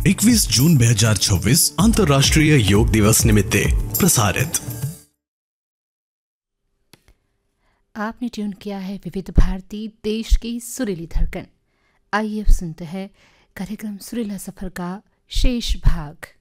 21 जून 2026 अंतर्राष्ट्रीय योग दिवस निमित्ते प्रसारित। आपने ट्यून किया है विविध भारती, देश की सुरीली धड़कन। आइए अब सुनते हैं कार्यक्रम सुरीला सफर का शेष भाग।